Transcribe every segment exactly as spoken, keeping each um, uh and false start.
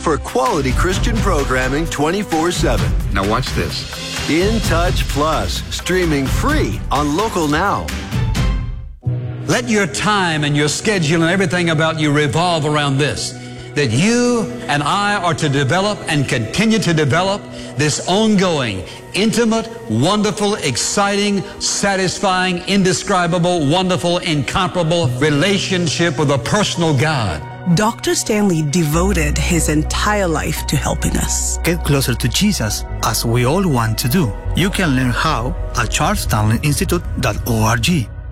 for quality Christian programming twenty-four seven. Now watch this. In Touch Plus, streaming free on Local Now. Let your time and your schedule and everything about you revolve around this, that you and I are to develop and continue to develop this ongoing, intimate, wonderful, exciting, satisfying, indescribable, wonderful, incomparable relationship with a personal God. Doctor Stanley devoted his entire life to helping us get closer to Jesus, as we all want to do. You can learn how at charles stanley institute dot org.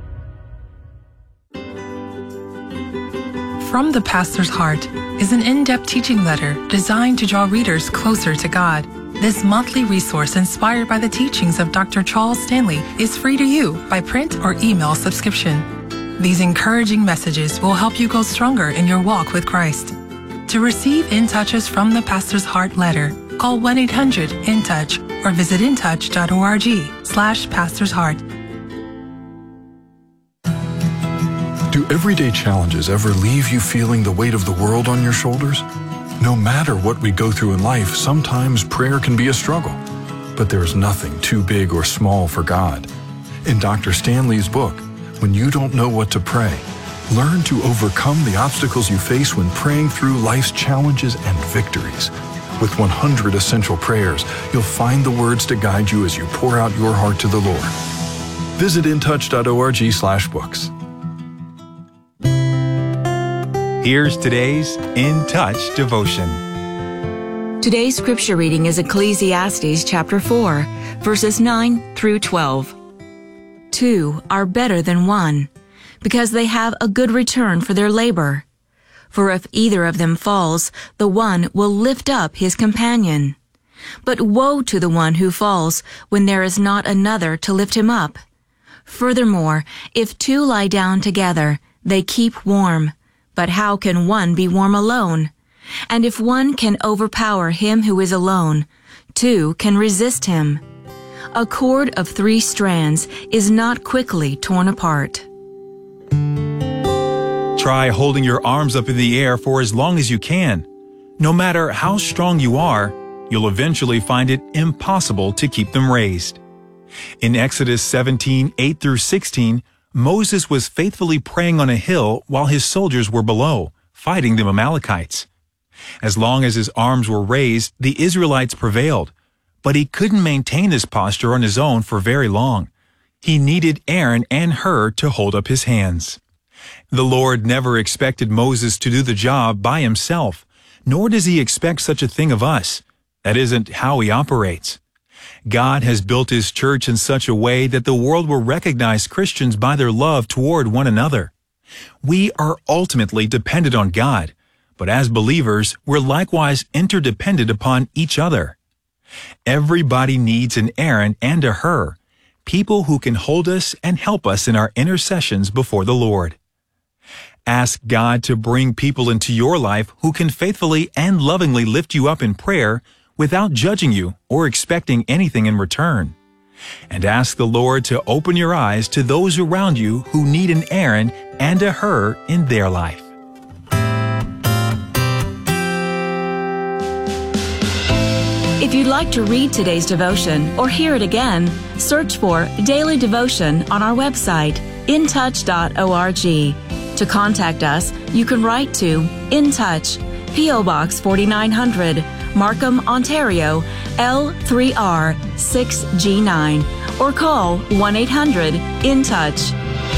From the Pastor's Heart is an in-depth teaching letter designed to draw readers closer to God. This monthly resource, inspired by the teachings of Doctor Charles Stanley, is free to you by print or email subscription. These encouraging messages will help you go stronger in your walk with Christ. To receive In Touches from the Pastor's Heart letter, call one eight hundred in touch or visit intouch dot org slash Pastor's Heart. Do everyday challenges ever leave you feeling the weight of the world on your shoulders? No matter what we go through in life, sometimes prayer can be a struggle. But there is nothing too big or small for God. In Doctor Stanley's book, When You Don't Know What to Pray, learn to overcome the obstacles you face when praying through life's challenges and victories. With one hundred essential prayers, you'll find the words to guide you as you pour out your heart to the Lord. Visit intouch dot org slash books. Here's today's In Touch devotion. Today's scripture reading is Ecclesiastes chapter four, verses nine through twelve. Two are better than one, because they have a good return for their labor. For if either of them falls, the one will lift up his companion. But woe to the one who falls when there is not another to lift him up. Furthermore, if two lie down together, they keep warm. But how can one be warm alone? And if one can overpower him who is alone, two can resist him. A cord of three strands is not quickly torn apart. Try holding your arms up in the air for as long as you can. No matter how strong you are, you'll eventually find it impossible to keep them raised. In Exodus seventeen, eight through sixteen, Moses was faithfully praying on a hill while his soldiers were below, fighting the Amalekites. As long as his arms were raised, the Israelites prevailed, but he couldn't maintain this posture on his own for very long. He needed Aaron and Hur to hold up his hands. The Lord never expected Moses to do the job by himself, nor does he expect such a thing of us. That isn't how he operates. God has built his church in such a way that the world will recognize Christians by their love toward one another. We are ultimately dependent on God, but as believers, we're likewise interdependent upon each other. Everybody needs an Aaron and a Hur, people who can hold us and help us in our intercessions before the Lord. Ask God to bring people into your life who can faithfully and lovingly lift you up in prayer without judging you or expecting anything in return. And ask the Lord to open your eyes to those around you who need an Aaron and a Hur in their life. If you'd like to read today's devotion or hear it again, search for Daily Devotion on our website, in touch dot org. To contact us, you can write to In Touch, P O Box forty-nine hundred, Markham, Ontario, L three R six G nine, or call one eight hundred in touch.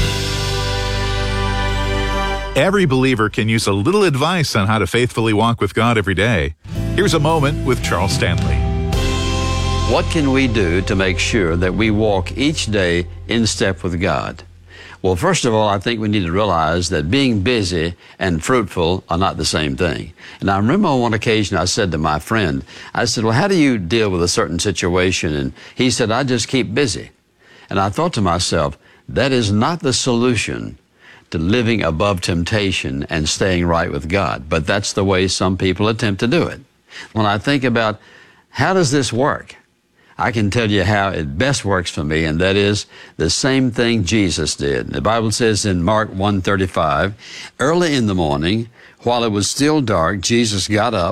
Every believer can use a little advice on how to faithfully walk with God every day. Here's a moment with Charles Stanley. What can we do to make sure that we walk each day in step with God? Well, first of all, I think we need to realize that being busy and fruitful are not the same thing. And I remember on one occasion I said to my friend, I said, well, how do you deal with a certain situation? And he said, I just keep busy. And I thought to myself, that is not the solution to living above temptation and staying right with God. But that's the way some people attempt to do it. When I think about how does this work, I can tell you how it best works for me, and that is the same thing Jesus did. The Bible says in Mark one thirty-five, early in the morning, while it was still dark, Jesus got up,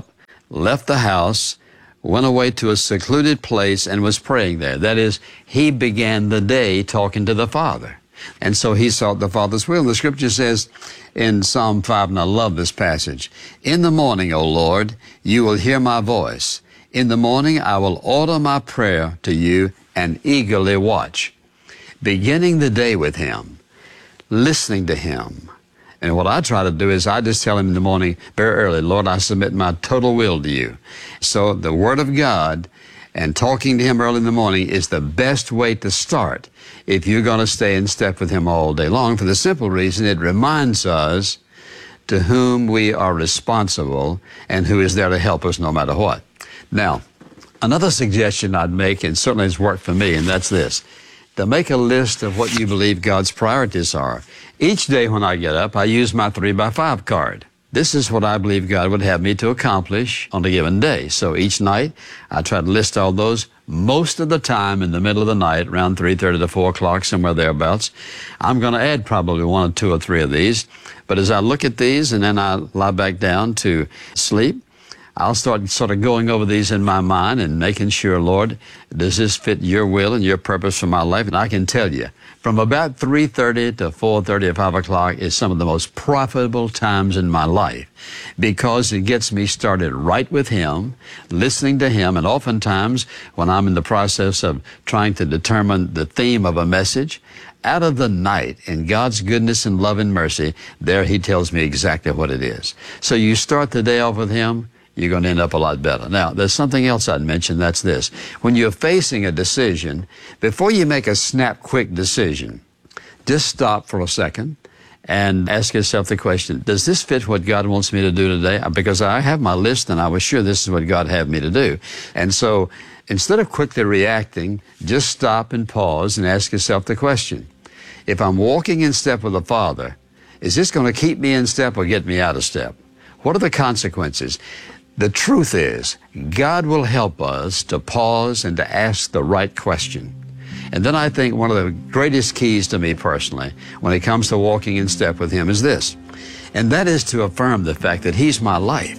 left the house, went away to a secluded place and was praying there. That is, he began the day talking to the Father. And so he sought the Father's will. The Scripture says in Psalm five, and I love this passage, "In the morning, O Lord, you will hear my voice. In the morning I will order my prayer to you and eagerly watch." Beginning the day with him, listening to him. And what I try to do is I just tell him in the morning very early, "Lord, I submit my total will to you." So the Word of God and talking to him early in the morning is the best way to start if you're going to stay in step with him all day long, for the simple reason it reminds us to whom we are responsible and who is there to help us no matter what. Now, another suggestion I'd make, and certainly has worked for me, and that's this: to make a list of what you believe God's priorities are. Each day when I get up, I use my three by five card. This is what I believe God would have me to accomplish on a given day. So each night, I try to list all those. Most of the time in the middle of the night, around three thirty to four o'clock, somewhere thereabouts, I'm going to add probably one or two or three of these. But as I look at these and then I lie back down to sleep, I'll start sort of going over these in my mind and making sure, Lord, does this fit your will and your purpose for my life? And I can tell you, from about three thirty to four thirty or five o'clock is some of the most profitable times in my life, because it gets me started right with him, listening to him, and oftentimes when I'm in the process of trying to determine the theme of a message, out of the night, in God's goodness and love and mercy, there he tells me exactly what it is. So you start the day off with him, you're going to end up a lot better. Now, there's something else I'd mention, that's this. When you're facing a decision, before you make a snap, quick decision, just stop for a second and ask yourself the question, does this fit what God wants me to do today? Because I have my list and I was sure this is what God had me to do. And so, instead of quickly reacting, just stop and pause and ask yourself the question, if I'm walking in step with the Father, is this going to keep me in step or get me out of step? What are the consequences? The truth is, God will help us to pause and to ask the right question. And then I think one of the greatest keys to me personally, when it comes to walking in step with him, is this. And that is to affirm the fact that he's my life.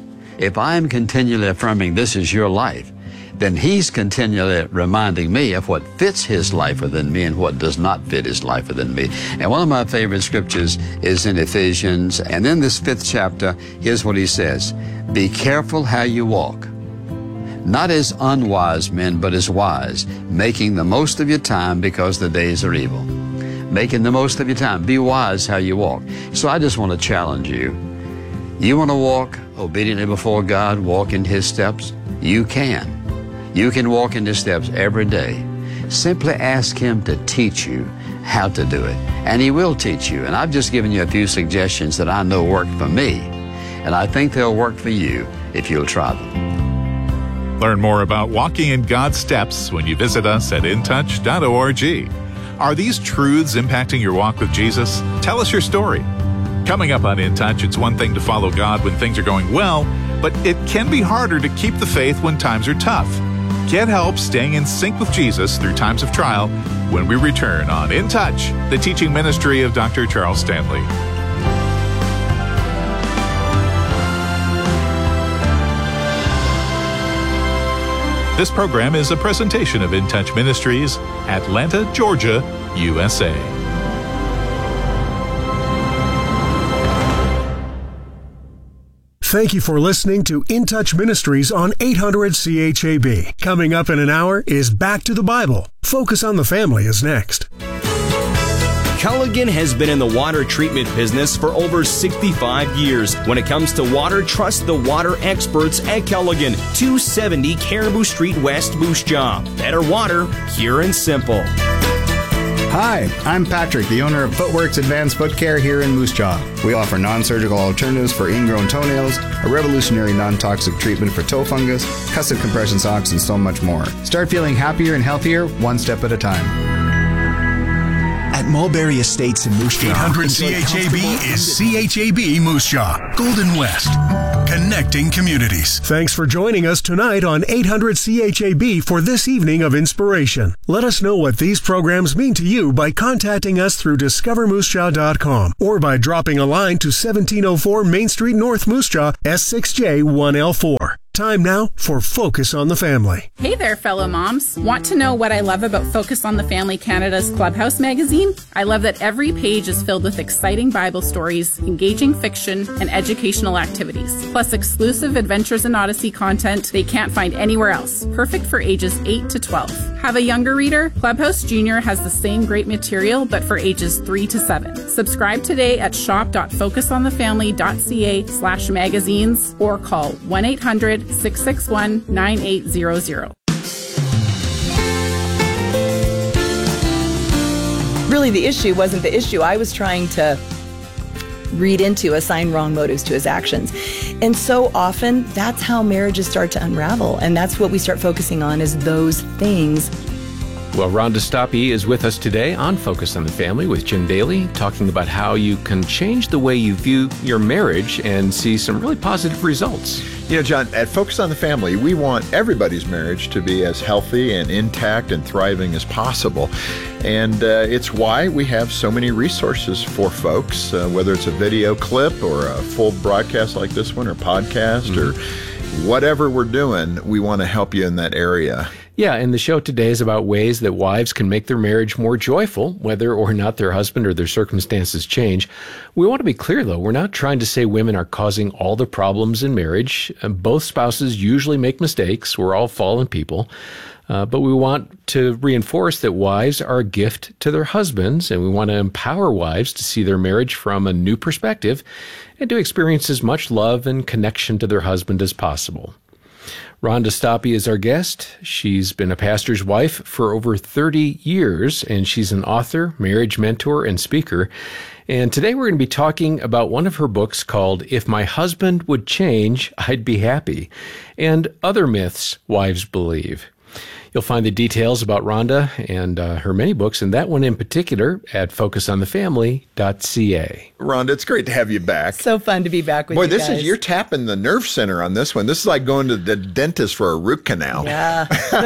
If I am continually affirming this is your life, then he's continually reminding me of what fits his life within me and what does not fit his life within me. And one of my favorite scriptures is in Ephesians. And in this fifth chapter, here's what he says. Be careful how you walk, not as unwise men, but as wise, making the most of your time because the days are evil. Making the most of your time. Be wise how you walk. So I just want to challenge you. You want to walk obediently before God, walk in his steps? You can. You can walk in his steps every day. Simply ask him to teach you how to do it. And he will teach you. And I've just given you a few suggestions that I know worked for me. And I think they'll work for you if you'll try them. Learn more about walking in God's steps when you visit us at in touch dot org. Are these truths impacting your walk with Jesus? Tell us your story. Coming up on In Touch, it's one thing to follow God when things are going well, but it can be harder to keep the faith when times are tough. Get help staying in sync with Jesus through times of trial when we return on In Touch, the teaching ministry of Doctor Charles Stanley. This program is a presentation of In Touch Ministries, Atlanta, Georgia, U S A. Thank you for listening to In Touch Ministries on eight hundred C H A B. Coming up in an hour is Back to the Bible. Focus on the Family is next. Culligan has been in the water treatment business for over sixty-five years. When it comes to water, trust the water experts at Culligan, two seventy Caribou Street West, Moose Jaw. Better water, pure and simple. Hi, I'm Patrick, the owner of Footworks Advanced Foot Care here in Moose Jaw. We offer non-surgical alternatives for ingrown toenails, a revolutionary non-toxic treatment for toe fungus, custom compression socks, and so much more. Start feeling happier and healthier one step at a time. At Mulberry Estates in Moose Jaw. eight hundred C H A B is C H A B Moose Jaw, Golden West, connecting communities. Thanks for joining us tonight on eight hundred C H A B for this evening of inspiration. Let us know what these programs mean to you by contacting us through discover moose jaw dot com or by dropping a line to seventeen oh four Main Street North, Moose Jaw, S six J one L four. Time now for Focus on the Family. Hey there, fellow moms. Want to know what I love about Focus on the Family Canada's Clubhouse magazine? I love that every page is filled with exciting Bible stories, engaging fiction, and educational activities, plus exclusive Adventures in Odyssey content they can't find anywhere else, perfect for ages eight to twelve. Have a younger reader? Clubhouse Junior has the same great material, but for ages three to seven. Subscribe today at shop dot focus on the family dot c a slash magazines or call one eight hundred six six one nine eight zero zero. Really, the issue wasn't the issue. I was trying to read into, assign wrong motives to his actions. And so often, that's how marriages start to unravel. And that's what we start focusing on, is those things. Well, Rhonda Stoppe is with us today on Focus on the Family with Jim Daly, talking about how you can change the way you view your marriage and see some really positive results. You know, John, at Focus on the Family, we want everybody's marriage to be as healthy and intact and thriving as possible. And uh, it's why we have so many resources for folks, uh, whether it's a video clip or a full broadcast like this one or podcast mm-hmm. or whatever we're doing, we want to help you in that area. Yeah, and the show today is about ways that wives can make their marriage more joyful, whether or not their husband or their circumstances change. We want to be clear, though. We're not trying to say women are causing all the problems in marriage. Both spouses usually make mistakes. We're all fallen people. Uh, but we want to reinforce that wives are a gift to their husbands, and we want to empower wives to see their marriage from a new perspective and to experience as much love and connection to their husband as possible. Rhonda Stoppe is our guest. She's been a pastor's wife for over thirty years, and she's an author, marriage mentor, and speaker. And today we're going to be talking about one of her books called If My Husband Would Change, I'd Be Happy, and other myths wives believe. You'll find the details about Rhonda and uh, her many books, and that one in particular, at focus on the family dot c a. Rhonda, it's great to have you back. So fun to be back with Boy, you this guys. is, you're tapping the nerve center on this one. This is like going to the dentist for a root canal. Yeah.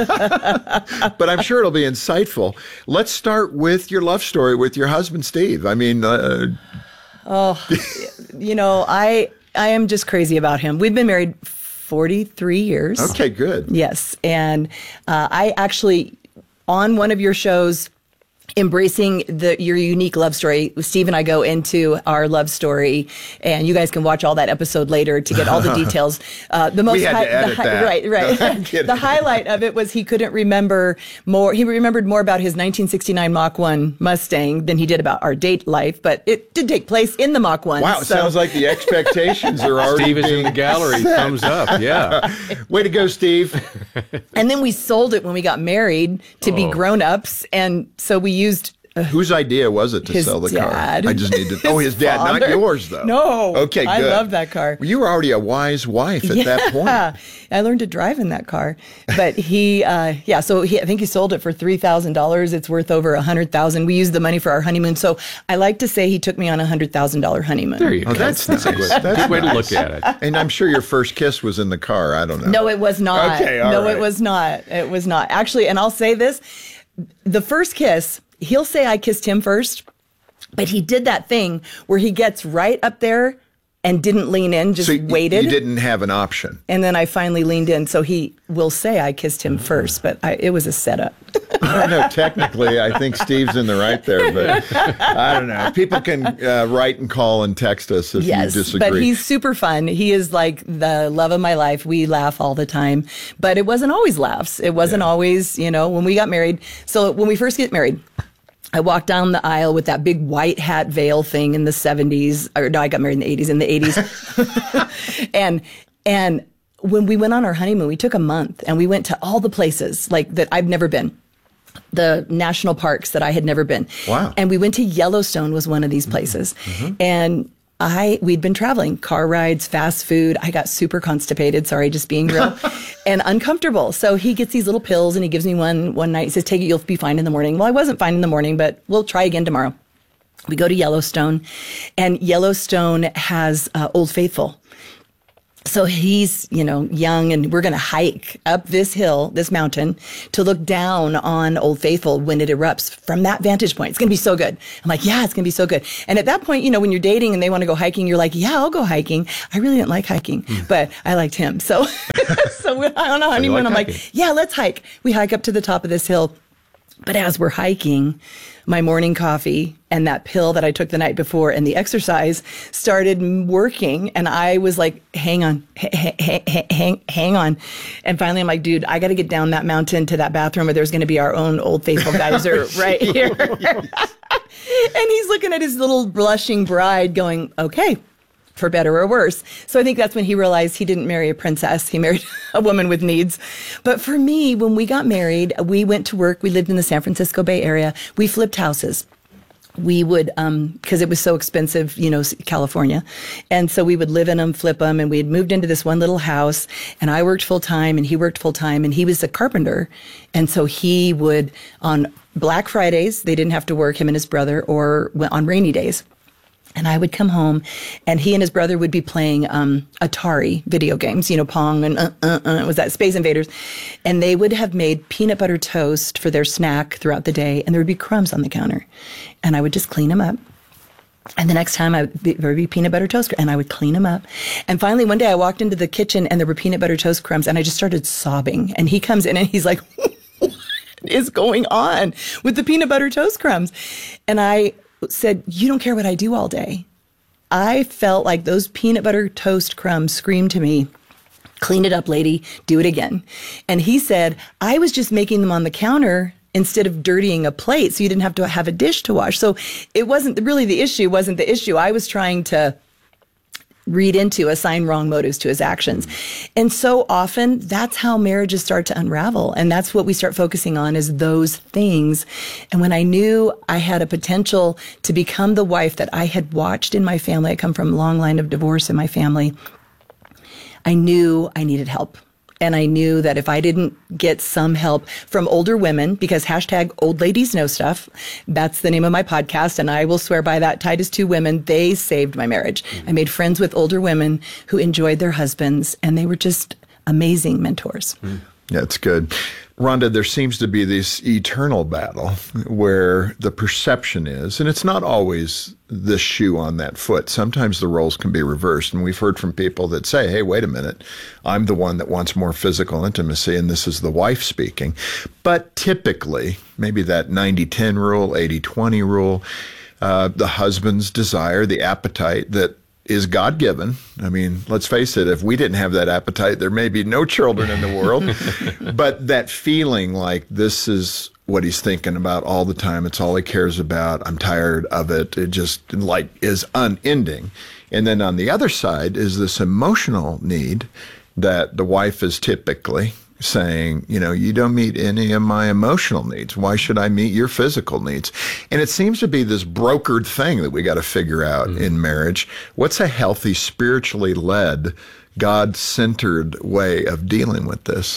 But I'm sure it'll be insightful. Let's start with your love story with your husband, Steve. I mean... Uh, oh, you know, I I am just crazy about him. We've been married forty-three years. Okay, good. Yes. And uh, I actually, on one of your shows, Embracing the your unique love story, Steve and I go into our love story, and you guys can watch all that episode later to get all the details. Uh, the most we had hi- to edit the hi- that. Right, right. No, I'm kidding. The highlight of it was he couldn't remember more. He remembered more about his nineteen sixty-nine Mach one Mustang than he did about our date life, but it did take place in the Mach one. Wow, it so. sounds like the expectations are already Steve is being in the gallery. set. Thumbs up. Yeah. Way to go, Steve. And then we sold it when we got married to Oh. be grown-ups, and so we used... Uh, Whose idea was it to his sell the dad. car? I just need to. Oh, his dad, not father. yours, though. No. Okay, good. I love that car. Well, you were already a wise wife at yeah. that point. I learned to drive in that car. But he, uh, yeah, so he, I think he sold it for three thousand dollars. It's worth over one hundred thousand dollars. We used the money for our honeymoon. So I like to say he took me on a one hundred thousand dollars honeymoon. There you go. Oh, that's, that's nice. a good, That's good way nice. to look at it. And I'm sure your first kiss was in the car. I don't know. No, it was not. Okay, all no, right. it was not. It was not. Actually, and I'll say this, the first kiss, he'll say I kissed him first, but he did that thing where he gets right up there and didn't lean in, just so y- waited. You didn't have an option. And then I finally leaned in. So he will say I kissed him first, but I, it was a setup. I know technically I think Steve's in the right there, but I don't know. People can uh, write and call and text us if Yes, you disagree. but he's super fun. He is like the love of my life. We laugh all the time, but it wasn't always laughs. It wasn't Yeah. always, you know, when we got married. So when we first get married, I walked down the aisle with that big white hat veil thing in the seventies, or no, I got married in the eighties, in the eighties. and, and when we went on our honeymoon, we took a month and we went to all the places like that I've never been. The national parks that I had never been. Wow. And we went to Yellowstone, was one of these places. Mm-hmm. And I, we'd been traveling, car rides, fast food. I got super constipated, sorry, just being real, and uncomfortable. So he gets these little pills and he gives me one one night. He says, take it, you'll be fine in the morning. Well, I wasn't fine in the morning, but we'll try again tomorrow. We go to Yellowstone, and Yellowstone has uh, Old Faithful. So he's, you know, young, and we're going to hike up this hill, this mountain, to look down on Old Faithful when it erupts from that vantage point. It's going to be so good. I'm like, yeah, it's going to be so good. And at that point, you know, when you're dating and they want to go hiking, you're like, yeah, I'll go hiking. I really didn't like hiking, mm. but I liked him. So, so I don't know, honeymoon. I'm hiking? like, yeah, let's hike. We hike up to the top of this hill. But as we're hiking, my morning coffee and that pill that I took the night before and the exercise started working. And I was like, hang on, hang, hang, hang, hang on. And finally, I'm like, dude, I got to get down that mountain to that bathroom where there's going to be our own Old Faithful geyser right here. And he's looking at his little blushing bride going, okay, for better or worse. So I think that's when he realized he didn't marry a princess. He married a woman with needs. But for me, when we got married, we went to work. We lived in the San Francisco Bay Area. We flipped houses. We would, um, because it was so expensive, you know, California. And so we would live in them, flip them. And we had moved into this one little house. And I worked full time and he worked full time. And he was a carpenter. And so he would, on Black Fridays, they didn't have to work, him and his brother, or on rainy days. And I would come home, and he and his brother would be playing um, Atari video games, you know, Pong, and uh, uh, uh, it was that Space Invaders. And they would have made peanut butter toast for their snack throughout the day, and there would be crumbs on the counter. And I would just clean them up. And the next time I would be, there would be peanut butter toast, and I would clean them up. And finally, one day I walked into the kitchen, and there were peanut butter toast crumbs, and I just started sobbing. And he comes in, and he's like, what is going on with the peanut butter toast crumbs? And I said, you don't care what I do all day. I felt like those peanut butter toast crumbs screamed to me, clean it up, lady, do it again. And he said, I was just making them on the counter instead of dirtying a plate so you didn't have to have a dish to wash. So it wasn't really the issue, wasn't the issue. I was trying to read into, assign wrong motives to his actions. And so often that's how marriages start to unravel. And that's what we start focusing on, is those things. And when I knew I had a potential to become the wife that I had watched in my family, I come from a long line of divorce in my family, I knew I needed help. And I knew that if I didn't get some help from older women, because hashtag old ladies know stuff, that's the name of my podcast, and I will swear by that. Titus two Women, they saved my marriage. Mm-hmm. I made friends with older women who enjoyed their husbands, and they were just amazing mentors. Mm. That's good. Rhonda, there seems to be this eternal battle where the perception is, and it's not always the shoe on that foot. Sometimes the roles can be reversed. And we've heard from people that say, hey, wait a minute, I'm the one that wants more physical intimacy, and this is the wife speaking. But typically, maybe that ninety ten rule, eighty twenty rule, uh, the husband's desire, the appetite that is God-given. I mean, let's face it, if we didn't have that appetite, there may be no children in the world. But that feeling like this is what he's thinking about all the time, it's all he cares about, I'm tired of it, it just like is unending. And then on the other side is this emotional need that the wife is typically saying, you know, you don't meet any of my emotional needs. Why should I meet your physical needs? And it seems to be this brokered thing that we got to figure out mm. in marriage. What's a healthy, spiritually led, God-centered way of dealing with this?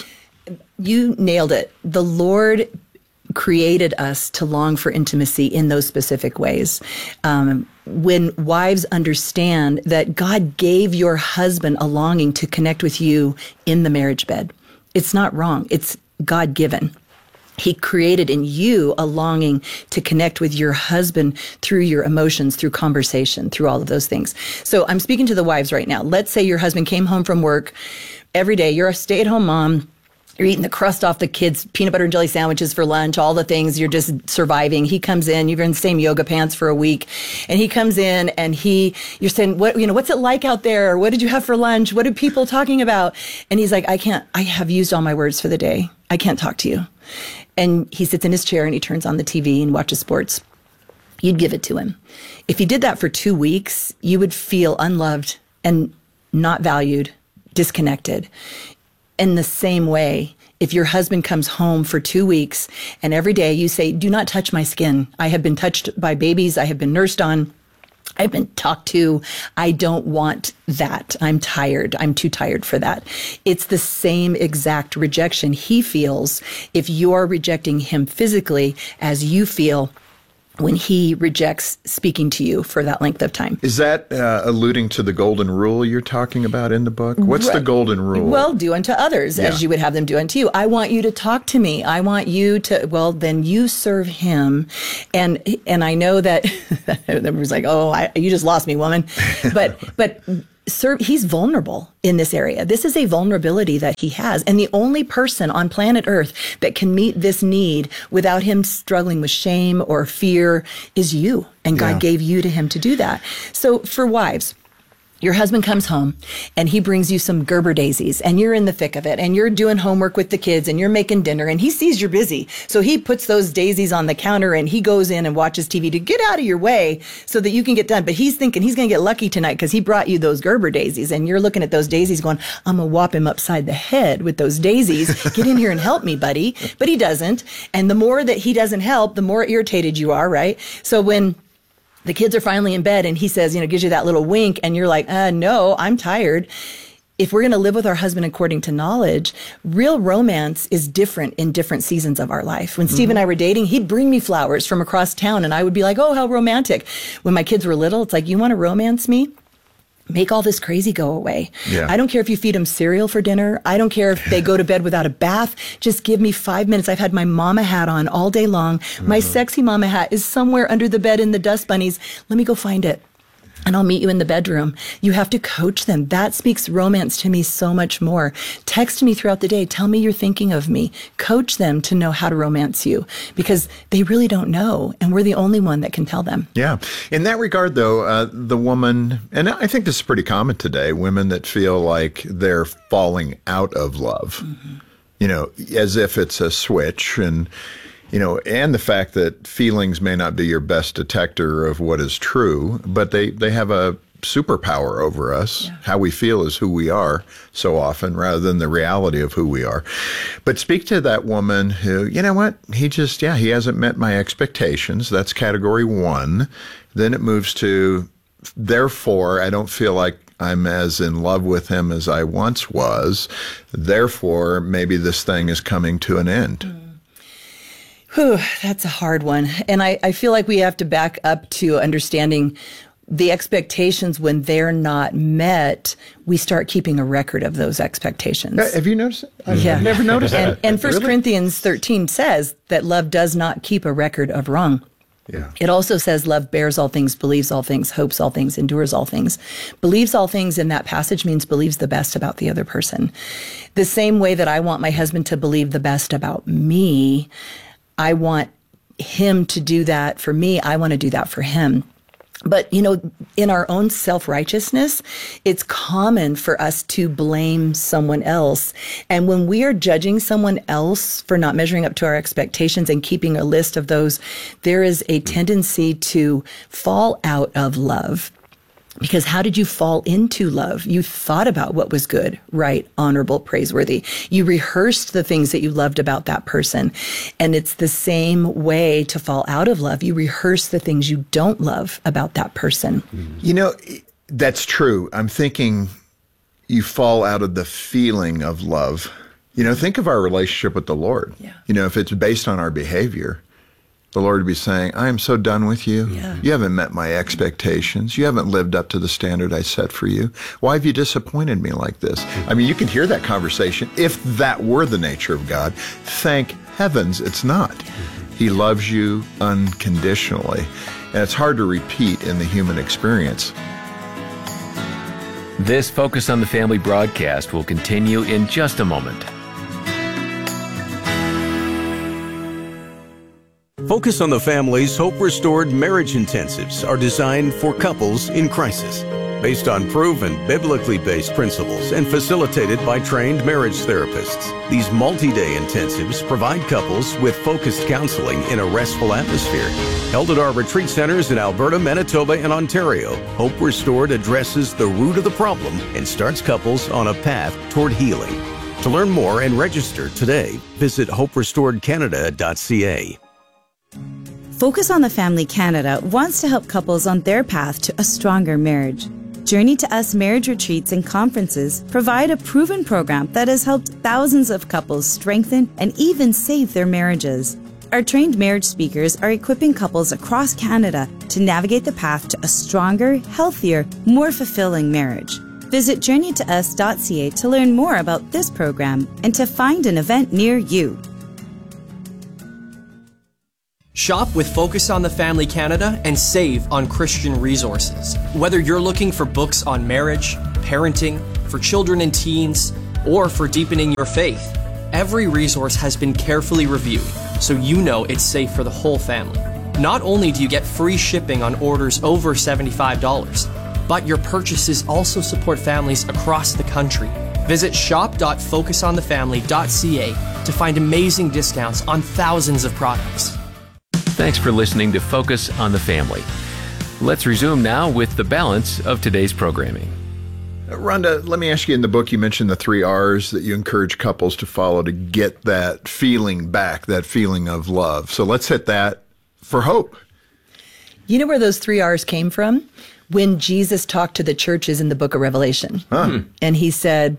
You nailed it. The Lord created us to long for intimacy in those specific ways. Um, when wives understand that God gave your husband a longing to connect with you in the marriage bed, it's not wrong. It's God-given. He created in you a longing to connect with your husband through your emotions, through conversation, through all of those things. So I'm speaking to the wives right now. Let's say your husband came home from work every day. You're a stay-at-home mom. You're eating the crust off the kids' peanut butter and jelly sandwiches for lunch, all the things. You're just surviving. He comes in, you're in the same yoga pants for a week, and he comes in and he, you're saying, what, you know, what's it like out there? What did you have for lunch? What are people talking about? And he's like, I can't, I have used all my words for the day. I can't talk to you. And he sits in his chair and he turns on the T V and watches sports. You'd give it to him. If he did that for two weeks, you would feel unloved and not valued, disconnected. In the same way, if your husband comes home for two weeks and every day you say, do not touch my skin. I have been touched by babies. I have been nursed on. I've been talked to. I don't want that. I'm tired. I'm too tired for that. It's the same exact rejection he feels if you're rejecting him physically as you feel when he rejects speaking to you for that length of time. Is that uh, alluding to the golden rule you're talking about in the book? What's right. the golden rule? Well, do unto others yeah. as you would have them do unto you. I want you to talk to me. I want you to, well, then you serve him. And and I know that everyone's like, oh, I, you just lost me, woman. But but Sir, he's vulnerable in this area. This is a vulnerability that he has. And the only person on planet Earth that can meet this need without him struggling with shame or fear is you. And God yeah. gave you to him to do that. So for wives, your husband comes home and he brings you some Gerber daisies and you're in the thick of it and you're doing homework with the kids and you're making dinner and he sees you're busy. So he puts those daisies on the counter and he goes in and watches T V to get out of your way so that you can get done. But he's thinking he's going to get lucky tonight because he brought you those Gerber daisies and you're looking at those daisies going, I'm going to whop him upside the head with those daisies. Get in here and help me, buddy. But he doesn't. And the more that he doesn't help, the more irritated you are, right? So when the kids are finally in bed and he says, you know, gives you that little wink and you're like, uh, no, I'm tired. If we're going to live with our husband according to knowledge, real romance is different in different seasons of our life. When mm-hmm. Steve and I were dating, he'd bring me flowers from across town and I would be like, oh, how romantic. When my kids were little, it's like, you want to romance me? Make all this crazy go away. Yeah. I don't care if you feed them cereal for dinner. I don't care if they go to bed without a bath. Just give me five minutes. I've had my mama hat on all day long. Mm-hmm. My sexy mama hat is somewhere under the bed in the dust bunnies. Let me go find it. And I'll meet you in the bedroom. You have to coach them. That speaks romance to me so much more. Text me throughout the day. Tell me you're thinking of me. Coach them to know how to romance you because they really don't know. And we're the only one that can tell them. Yeah. In that regard, though, uh, the woman, and I think this is pretty common today, women that feel like they're falling out of love, mm-hmm. you know, as if it's a switch and You know, and the fact that feelings may not be your best detector of what is true, but they, they have a superpower over us. Yeah. How we feel is who we are so often rather than the reality of who we are. But speak to that woman who, you know what, he just, yeah, he hasn't met my expectations. That's category one. Then it moves to, therefore, I don't feel like I'm as in love with him as I once was. Therefore, maybe this thing is coming to an end. Mm. Whew, that's a hard one. And I, I feel like we have to back up to understanding the expectations when they're not met. We start keeping a record of those expectations. Uh, have you noticed it? I've yeah. never noticed and, that. And First Really? Corinthians thirteen says that love does not keep a record of wrong. Yeah. It also says love bears all things, believes all things, hopes all things, endures all things. Believes all things in that passage means believes the best about the other person. The same way that I want my husband to believe the best about me, I want him to do that for me. I want to do that for him. But, you know, in our own self-righteousness, it's common for us to blame someone else. And when we are judging someone else for not measuring up to our expectations and keeping a list of those, there is a tendency to fall out of love. Because how did you fall into love? You thought about what was good, right, honorable, praiseworthy. You rehearsed the things that you loved about that person. And it's the same way to fall out of love. You rehearse the things you don't love about that person. You know, that's true. I'm thinking you fall out of the feeling of love. You know, think of our relationship with the Lord. Yeah. You know, if it's based on our behavior, the Lord would be saying, I am so done with you. Yeah. You haven't met my expectations. You haven't lived up to the standard I set for you. Why have you disappointed me like this? I mean, you can hear that conversation if that were the nature of God. Thank heavens it's not. He loves you unconditionally. And it's hard to repeat in the human experience. This Focus on the Family broadcast will continue in just a moment. Focus on the Family's Hope Restored Marriage Intensives are designed for couples in crisis. Based on proven, biblically based principles and facilitated by trained marriage therapists, these multi-day intensives provide couples with focused counseling in a restful atmosphere. Held at our retreat centers in Alberta, Manitoba, and Ontario, Hope Restored addresses the root of the problem and starts couples on a path toward healing. To learn more and register today, visit hope restored canada dot c a. Focus on the Family Canada wants to help couples on their path to a stronger marriage. Journey to Us marriage retreats and conferences provide a proven program that has helped thousands of couples strengthen and even save their marriages. Our trained marriage speakers are equipping couples across Canada to navigate the path to a stronger, healthier, more fulfilling marriage. Visit journey to us dot c a to learn more about this program and to find an event near you. Shop with Focus on the Family Canada and save on Christian resources. Whether you're looking for books on marriage, parenting, for children and teens, or for deepening your faith, every resource has been carefully reviewed so you know it's safe for the whole family. Not only do you get free shipping on orders over seventy-five dollars, but your purchases also support families across the country. Visit shop dot focus on the family dot c a to find amazing discounts on thousands of products. Thanks for listening to Focus on the Family. Let's resume now with the balance of today's programming. Rhonda, let me ask you, in the book you mentioned the three R's that you encourage couples to follow to get that feeling back, that feeling of love. So let's hit that for hope. You know where those three R's came from? When Jesus talked to the churches in the book of Revelation. Huh. And he said,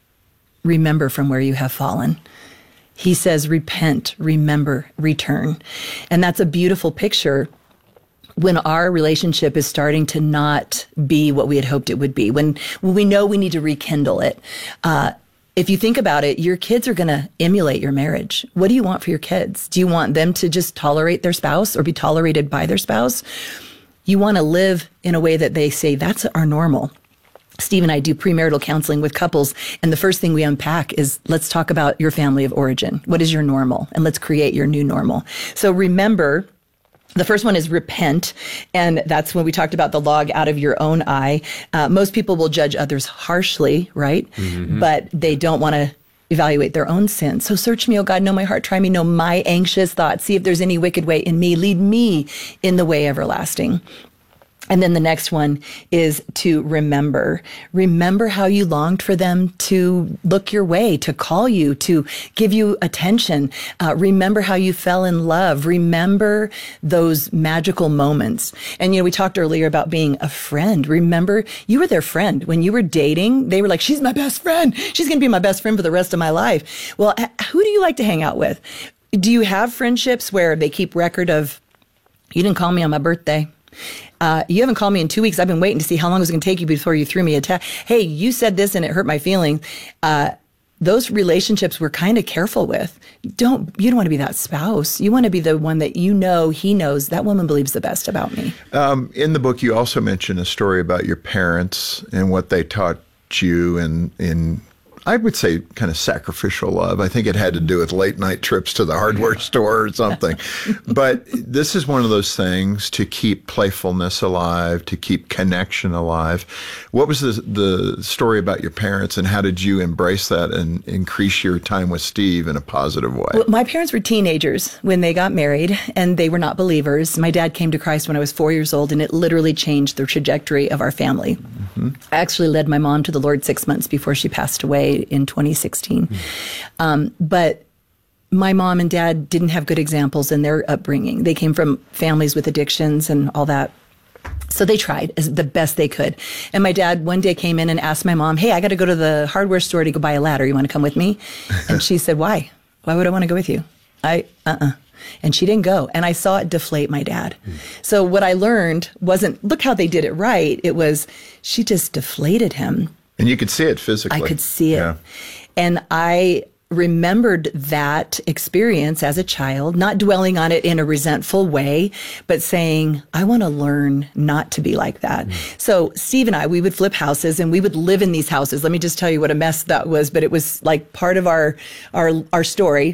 remember from where you have fallen. He says, repent, remember, return. And that's a beautiful picture when our relationship is starting to not be what we had hoped it would be, when, when we know we need to rekindle it. Uh, if you think about it, your kids are going to emulate your marriage. What do you want for your kids? Do you want them to just tolerate their spouse or be tolerated by their spouse? You want to live in a way that they say, that's our normal. Steve and I do premarital counseling with couples, and the first thing we unpack is, let's talk about your family of origin. What is your normal? And let's create your new normal. So remember, the first one is repent, and that's when we talked about the log out of your own eye. Uh, most people will judge others harshly, right? Mm-hmm. But they don't want to evaluate their own sin. So search me, O God, know my heart, try me, know my anxious thoughts. See if there's any wicked way in me. Lead me in the way everlasting. And then the next one is to remember. Remember how you longed for them to look your way, to call you, to give you attention. Uh, remember how you fell in love. Remember those magical moments. And, you know, we talked earlier about being a friend. Remember, you were their friend. When you were dating, they were like, she's my best friend. She's going to be my best friend for the rest of my life. Well, who do you like to hang out with? Do you have friendships where they keep record of, you didn't call me on my birthday? Uh, you haven't called me in two weeks. I've been waiting to see how long it was going to take you before you threw me a text. Hey, you said this and it hurt my feelings. Uh, those relationships we're kind of careful with. Don't you don't want to be that spouse. You want to be the one that you know he knows that woman believes the best about me. Um, in the book, you also mention a story about your parents and what they taught you in in. I would say kind of sacrificial love. I think it had to do with late night trips to the hardware store or something. But this is one of those things to keep playfulness alive, to keep connection alive. What was the, the story about your parents, and how did you embrace that and increase your time with Steve in a positive way? Well, my parents were teenagers when they got married, and they were not believers. My dad came to Christ when I was four years old, and it literally changed the trajectory of our family. Mm-hmm. I actually led my mom to the Lord six months before she passed away in twenty sixteen. Mm-hmm. Um, but my mom and dad didn't have good examples in their upbringing. They came from families with addictions and all that. So they tried as the best they could. And my dad one day came in and asked my mom, hey, I got to go to the hardware store to go buy a ladder. You want to come with me? And she said, why? Why would I want to go with you? I, uh-uh. And she didn't go. And I saw it deflate my dad. Mm. So what I learned wasn't, look how they did it right. It was, she just deflated him. And you could see it physically. I could see it. Yeah. And I remembered that experience as a child, not dwelling on it in a resentful way, but saying, I want to learn not to be like that. Mm. So Steve and I, we would flip houses and we would live in these houses. Let me just tell you what a mess that was, but it was like part of our, our, our story.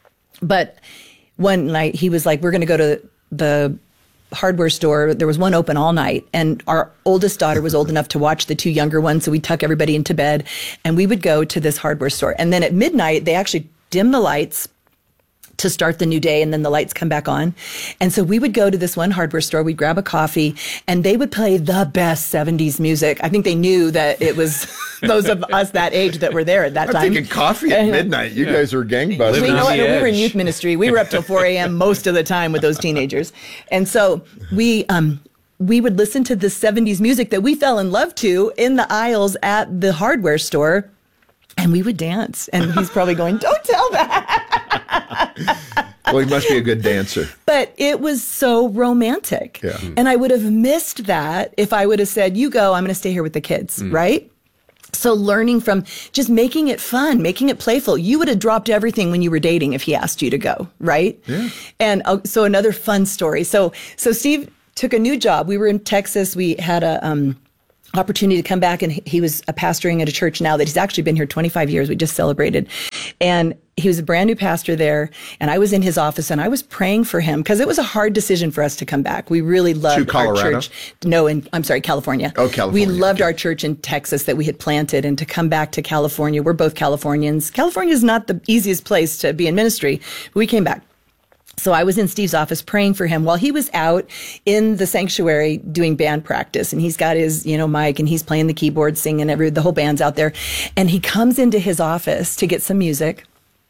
But one night he was like, we're going to go to the hardware store. There was one open all night, and our oldest daughter was old enough to watch the two younger ones. So we'd tuck everybody into bed and we would go to this hardware store. And then at midnight, they actually dim the lights to start the new day, and then the lights come back on. And so we would go to this one hardware store, we'd grab a coffee, and they would play the best seventies music. I think they knew that it was those of us that age that were there at that I'm time. I'm thinking coffee at midnight. You yeah. guys are gangbusters. We, know what, we were in youth ministry. We were up till four a.m. most of the time with those teenagers. And so we um, we would listen to the seventies music that we fell in love to in the aisles at the hardware store. And we would dance. And he's probably going, don't tell that. Well, he must be a good dancer. But it was so romantic. Yeah. And I would have missed that if I would have said, you go, I'm going to stay here with the kids, Mm. right? So learning from just making it fun, making it playful. You would have dropped everything when you were dating if he asked you to go, right? Yeah. And uh, so another fun story. So so Steve took a new job. We were in Texas. We had a um, opportunity to come back, and he, he was a pastoring at a church now that he's actually been here twenty-five years. We just celebrated. And he was a brand new pastor there, and I was in his office, and I was praying for him because it was a hard decision for us to come back. We really loved our Colorado? church. No, in, I'm sorry, California. Oh, California. We loved our church in Texas that we had planted, and to come back to California. We're both Californians. California is not the easiest place to be in ministry. We came back. So I was in Steve's office praying for him while he was out in the sanctuary doing band practice, and he's got his, you know, mic, and he's playing the keyboard, singing, every the whole band's out there. And he comes into his office to get some music.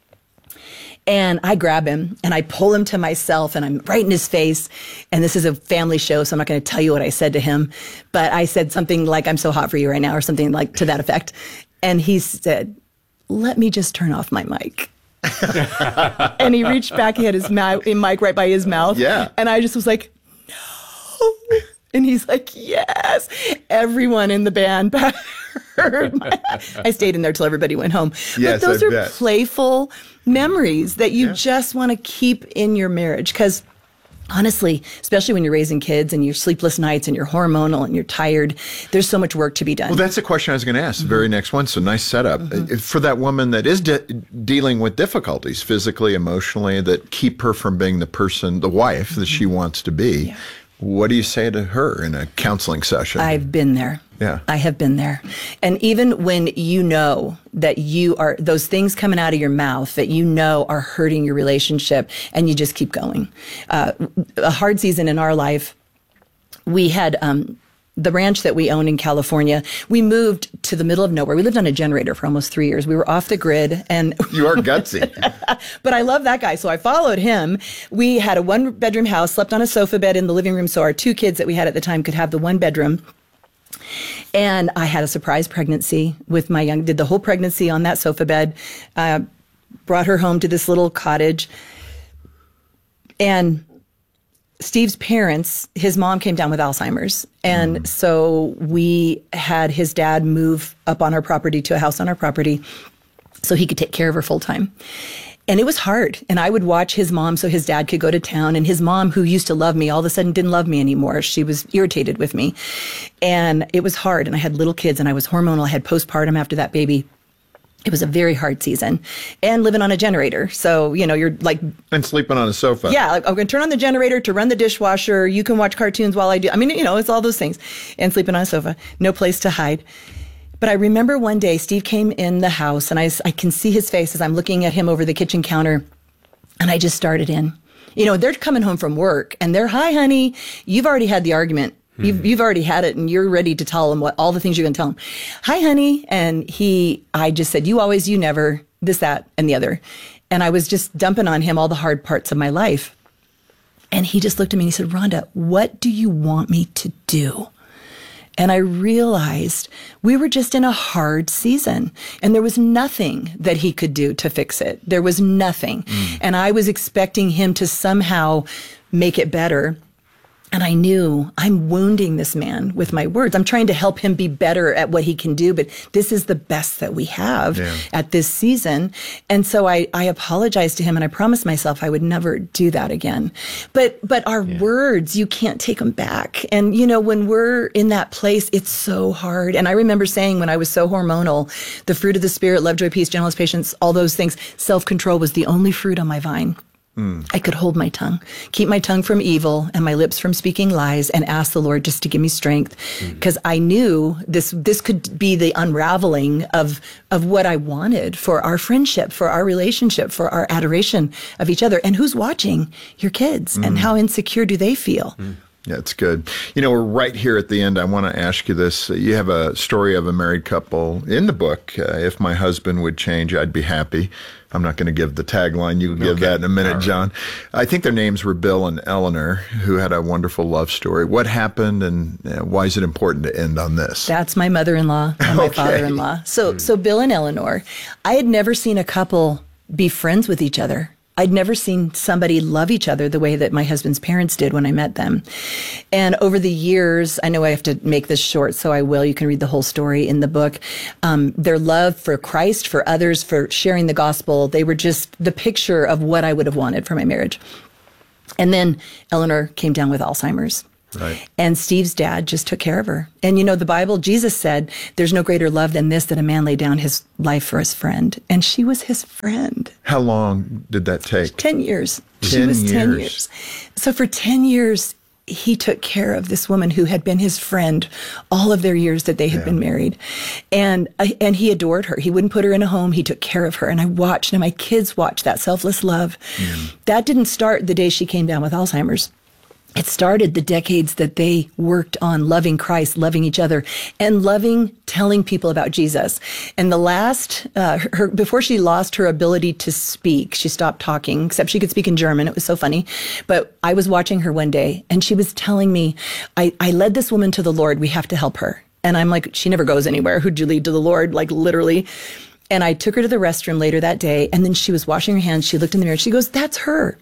And I grab him and I pull him to myself, and I'm right in his face. And this is a family show, so I'm not going to tell you what I said to him. But I said something like, I'm so hot for you right now, or something like to that effect. And he said, let me just turn off my mic. And he reached back, he had his mou- mic right by his mouth. Yeah. And I just was like, no. And he's like, yes. Everyone in the band heard my, I stayed in there till everybody went home. Yes, but those I are bet. playful memories that you just want to keep in your marriage. Because honestly, especially when you're raising kids and your sleepless nights and you're hormonal and you're tired, there's so much work to be done. Well, that's the question I was going to ask. The very next one. So nice setup. Mm-hmm. For that woman that is de- dealing with difficulties physically, emotionally, that keep her from being the person, the wife that she wants to be. Yeah. What do you say to her in a counseling session? I've been there. Yeah. I have been there. And even when you know that you are, those things coming out of your mouth that you know are hurting your relationship, and you just keep going. Uh, a hard season in our life, we had um, the ranch that we own in California. We moved to the middle of nowhere. We lived on a generator for almost three years. We were off the grid. And you are gutsy. But I love that guy, so I followed him. We had a one-bedroom house, slept on a sofa bed in the living room, so our two kids that we had at the time could have the one bedroom. And I had a surprise pregnancy with my young, did the whole pregnancy on that sofa bed, uh, brought her home to this little cottage. And Steve's parents, his mom came down with Alzheimer's. And mm. so we had his dad move up on our property to a house on our property so he could take care of her full time. And it was hard. And I would watch his mom so his dad could go to town. And his mom, who used to love me, all of a sudden didn't love me anymore. She was irritated with me. And it was hard. And I had little kids, and I was hormonal. I had postpartum after that baby. It was a very hard season. And living on a generator. So, you know, you're like... And sleeping on a sofa. Yeah, like, I'm going to turn on the generator to run the dishwasher. You can watch cartoons while I do. I mean, you know, it's all those things. And sleeping on a sofa. No place to hide. But I remember one day Steve came in the house, and I, I can see his face as I'm looking at him over the kitchen counter, and I just started in. You know, they're coming home from work, and they're, hi, honey, you've already had the argument. Hmm. You've, you've already had it, and you're ready to tell them what all the things you're going to tell them. Hi, honey. And he, I just said, you always, you never, this, that, and the other. And I was just dumping on him all the hard parts of my life. And he just looked at me and he said, Rhonda, what do you want me to do? And I realized we were just in a hard season, and there was nothing that he could do to fix it. There was nothing. Mm. And I was expecting him to somehow make it better. And I knew I'm wounding this man with my words. I'm trying to help him be better at what he can do, but this is the best that we have yeah. at this season. And so I, I apologized to him, and I promised myself I would never do that again. But but our yeah. words, you can't take them back. And, you know, when we're in that place, it's so hard. And I remember saying when I was so hormonal, the fruit of the Spirit, love, joy, peace, gentleness, patience, all those things, self-control was the only fruit on my vine. Mm. I could hold my tongue, keep my tongue from evil and my lips from speaking lies, and ask the Lord just to give me strength, because mm. I knew this this could be the unraveling of of what I wanted for our friendship, for our relationship, for our adoration of each other. And who's watching? Your kids. Mm. And how insecure do they feel? Mm. Yeah, it's good. You know, we're right here at the end. I want to ask you this. You have a story of a married couple in the book. Uh, if my husband would change, I'd be happy. I'm not going to give the tagline. You can give okay. that in a minute, right. John. I think their names were Bill and Eleanor, who had a wonderful love story. What happened, and uh, why is it important to end on this? That's my mother-in-law and my okay. father-in-law. So, mm. so Bill and Eleanor, I had never seen a couple be friends with each other. I'd never seen somebody love each other the way that my husband's parents did when I met them. And over the years, I know I have to make this short, so I will. You can read the whole story in the book. Um, their love for Christ, for others, for sharing the gospel, they were just the picture of what I would have wanted for my marriage. And then Eleanor came down with Alzheimer's. Right. And Steve's dad just took care of her. And you know, the Bible, Jesus said, there's no greater love than this, that a man lay down his life for his friend. And she was his friend. How long did that take? Ten years. Ten she was years. ten years. So for ten years, he took care of this woman who had been his friend all of their years that they had yeah. been married. And and he adored her. He wouldn't put her in a home. He took care of her. And I watched, and my kids watched that selfless love. Mm. That didn't start the day she came down with Alzheimer's. It started the decades that they worked on loving Christ, loving each other, and loving telling people about Jesus. And the last, uh, her, before she lost her ability to speak, she stopped talking, except she could speak in German. It was so funny. But I was watching her one day, and she was telling me, I, I led this woman to the Lord. We have to help her. And I'm like, she never goes anywhere. Who'd you lead to the Lord? Like, literally. And I took her to the restroom later that day, and then she was washing her hands. She looked in the mirror. She goes, that's her.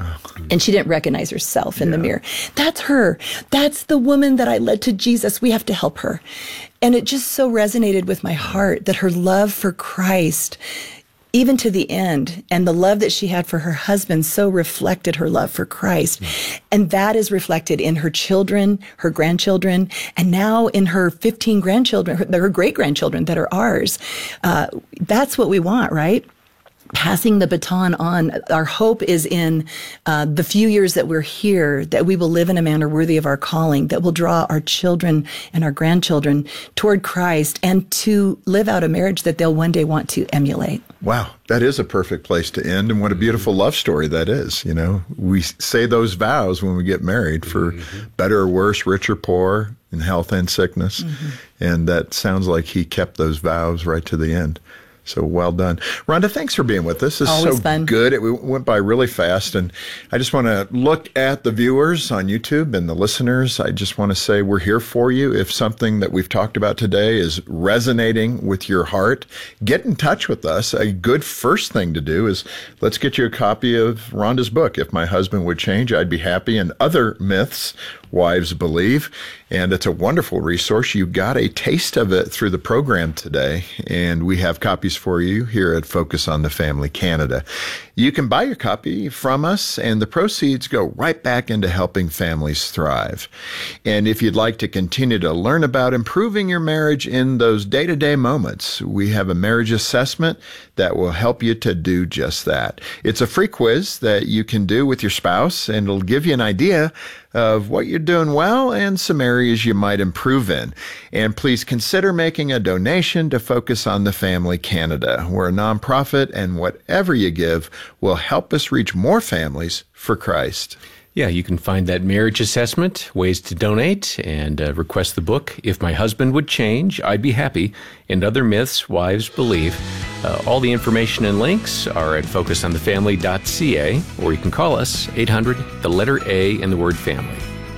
And she didn't recognize herself in yeah. the mirror. That's her. That's the woman that I led to Jesus. We have to help her. And it just so resonated with my heart that her love for Christ, even to the end, and the love that she had for her husband so reflected her love for Christ. Mm. And that is reflected in her children, her grandchildren, and now in her fifteen grandchildren, her, her great-grandchildren that are ours. Uh, that's what we want, right? Passing the baton on. Our hope is in uh, the few years that we're here, that we will live in a manner worthy of our calling, that will draw our children and our grandchildren toward Christ, and to live out a marriage that they'll one day want to emulate. Wow, that is a perfect place to end, and what a beautiful love story that is. You know, we say those vows when we get married for mm-hmm. better or worse, rich or poor, in health and sickness, mm-hmm. and that sounds like he kept those vows right to the end. So well done. Rhonda, thanks for being with us. This is Always so fun. good. It went by really fast. And I just want to look at the viewers on YouTube and the listeners. I just want to say we're here for you. If something that we've talked about today is resonating with your heart, get in touch with us. A good first thing to do is let's get you a copy of Rhonda's book, If My Husband Would Change, I'd Be Happy, and Other Myths Wives Believe. And it's a wonderful resource. You got a taste of it through the program today, and we have copies for you here at Focus on the Family Canada. You can buy your copy from us, and the proceeds go right back into helping families thrive. And if you'd like to continue to learn about improving your marriage in those day-to-day moments, we have a marriage assessment that will help you to do just that. It's a free quiz that you can do with your spouse, and it'll give you an idea of what you're doing well and some areas you might improve in. And please consider making a donation to Focus on the Family Canada. We're a nonprofit, and whatever you give will help us reach more families for Christ. Yeah, you can find that marriage assessment, ways to donate, and uh, request the book, If My Husband Would Change, I'd Be Happy, and Other Myths Wives Believe. Uh, all the information and links are at focus on the family dot c a, or you can call us, eight hundred, the letter A, and the word family.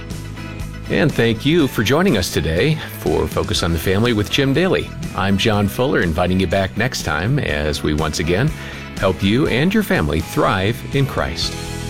And thank you for joining us today for Focus on the Family with Jim Daly. I'm John Fuller, inviting you back next time as we once again help you and your family thrive in Christ.